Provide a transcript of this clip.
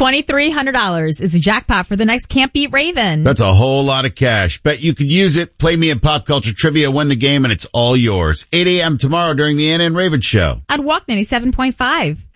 $2,300 is the jackpot for the next Can't Beat Raven. That's a whole lot of cash. Bet you could use it. Play me in Pop Culture Trivia, win the game, and it's all yours. 8 a.m. tomorrow during the Anna and Raven Show. I'd walk 97.5.